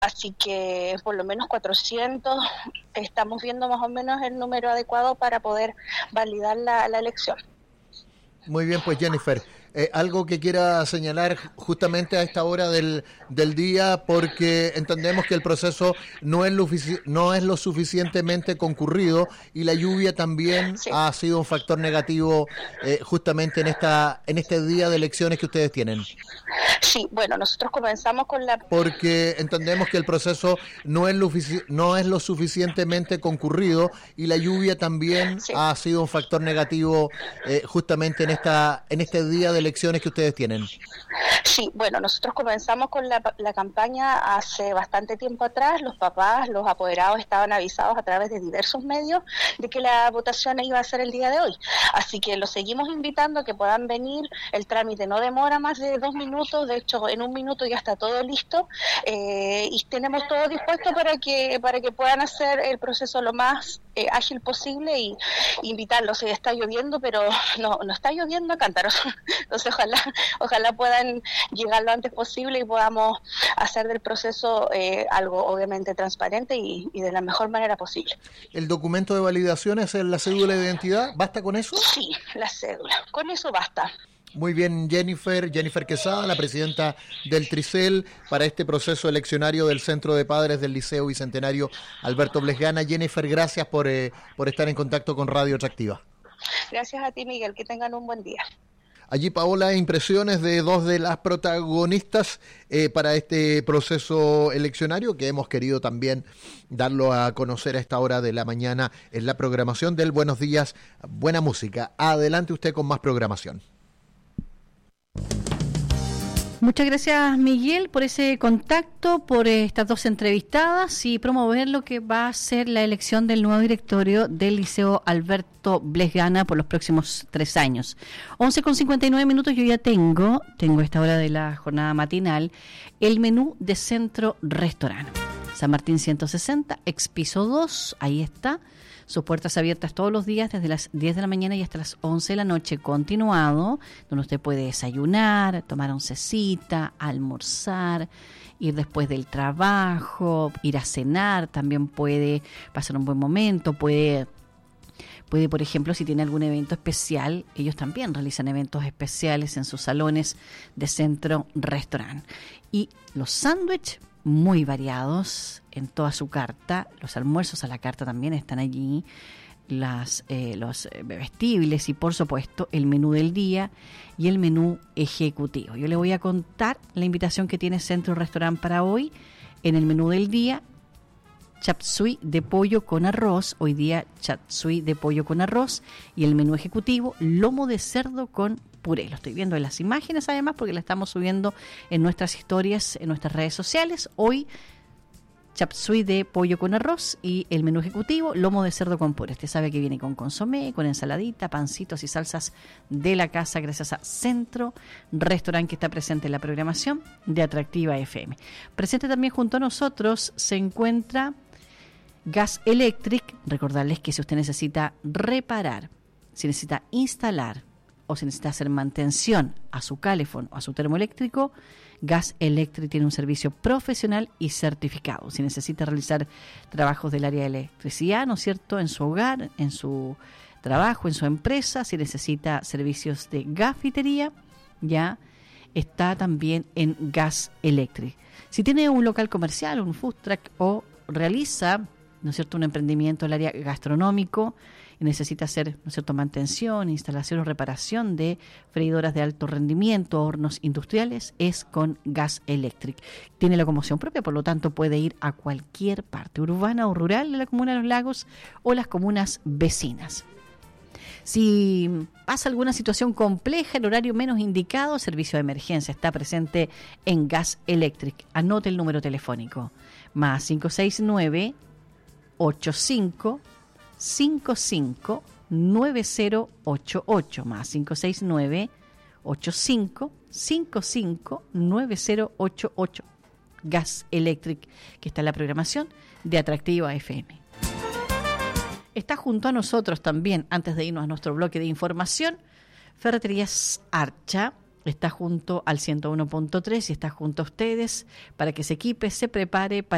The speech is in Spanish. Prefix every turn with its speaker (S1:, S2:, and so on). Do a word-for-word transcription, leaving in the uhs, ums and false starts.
S1: Así que por lo menos cuatrocientos, estamos viendo más o menos el número adecuado para poder validar la, la elección.
S2: Muy bien, pues Jennifer, eh, algo que quiera señalar justamente a esta hora del, del día, porque entendemos que el proceso no es lo, no es lo suficientemente concurrido y la lluvia también sí. ha sido un factor negativo eh, justamente en esta en este día de elecciones que ustedes tienen.
S1: Sí, bueno, nosotros comenzamos con la...
S2: Porque entendemos que el proceso no es lo, no es lo suficientemente concurrido y la lluvia también sí. ha sido un factor negativo eh, justamente en esta en este día de elecciones que ustedes tienen.
S1: Sí, bueno, nosotros comenzamos con la, la campaña hace bastante tiempo atrás. Los papás, los apoderados estaban avisados a través de diversos medios de que la votación iba a ser el día de hoy. Así que los seguimos invitando a que puedan venir. El trámite no demora más de dos minutos. De hecho, en un minuto ya está todo listo. Eh, y tenemos todo dispuesto para que para que puedan hacer el proceso lo más eh, ágil posible y, y invitarlos. Se está lloviendo, pero no, no está lloviendo a cántaros. Entonces, ojalá, ojalá puedan llegar lo antes posible y podamos hacer del proceso eh, algo obviamente transparente y, y de la mejor manera posible.
S2: ¿El documento de validación es la cédula de identidad? ¿Basta con eso?
S1: Sí, la cédula. Con eso basta.
S2: Muy bien, Jennifer, Jennifer Quesada, la presidenta del Tricel, para este proceso eleccionario del Centro de Padres del Liceo Bicentenario Alberto Blesgana. Jennifer, gracias por, eh, por estar en contacto con Radio Atractiva.
S1: Gracias a ti, Miguel, que tengan un buen día.
S2: Allí, Paola, impresiones de dos de las protagonistas eh, para este proceso eleccionario que hemos querido también darlo a conocer a esta hora de la mañana en la programación del Buenos Días, Buena Música. Adelante usted con más programación.
S3: Muchas gracias, Miguel, por ese contacto, por estas dos entrevistadas y promover lo que va a ser la elección del nuevo directorio del Liceo Alberto Blesgana por los próximos tres años. once con cincuenta y nueve minutos, yo ya tengo, tengo a esta hora de la jornada matinal, el menú de Centro Restaurante. San Martín ciento sesenta, ex piso dos, ahí está. Sus puertas abiertas todos los días desde las diez de la mañana y hasta las once de la noche continuado, donde usted puede desayunar, tomar oncecita, almorzar, ir después del trabajo, ir a cenar, también puede pasar un buen momento, puede... Puede, por ejemplo, si tiene algún evento especial, ellos también realizan eventos especiales en sus salones de Centro Restaurante. Y los sándwiches muy variados en toda su carta, los almuerzos a la carta también están allí, las eh, los bebestibles y por supuesto el menú del día y el menú ejecutivo. Yo le voy a contar la invitación que tiene Centro Restaurante para hoy. En el menú del día, chap suey de pollo con arroz, hoy día chap suey de pollo con arroz, y el menú ejecutivo, lomo de cerdo con puré. Lo estoy viendo en las imágenes además porque la estamos subiendo en nuestras historias, en nuestras redes sociales. Hoy chap suey de pollo con arroz y el menú ejecutivo, lomo de cerdo con puré. Usted sabe que viene con consomé, con ensaladita, pancitos y salsas de la casa gracias a Centro Restaurante, que está presente en la programación de Atractiva F M. Presente también junto a nosotros se encuentra Gas Electric. Recordarles que si usted necesita reparar, si necesita instalar o si necesita hacer mantención a su calefón o a su termoeléctrico, Gas Electric tiene un servicio profesional y certificado. Si necesita realizar trabajos del área de electricidad, ¿no es cierto?, en su hogar, en su trabajo, en su empresa, si necesita servicios de gafitería, ya está también en Gas Electric. Si tiene un local comercial, un food truck o realiza, ¿no es cierto?, un emprendimiento en el área gastronómico y necesita hacer, ¿no es cierto?, mantención, instalación o reparación de freidoras de alto rendimiento, hornos industriales, es con Gas Electric. Tiene locomoción propia, por lo tanto puede ir a cualquier parte, urbana o rural, de la comuna de Los Lagos o las comunas vecinas. Si pasa alguna situación compleja, el horario menos indicado, servicio de emergencia está presente en Gas Electric. Anote el número telefónico, más cinco seis nueve, ocho cinco cinco cinco nueve cero ocho ocho, más cinco seis nueve, ocho cinco cinco cinco nueve cero ocho ocho. Gas Electric, que está en la programación de Atractiva F M. Está junto a nosotros también, antes de irnos a nuestro bloque de información, Ferreterías Archa. Está junto al ciento uno punto tres y está junto a ustedes para que se equipe, se prepare para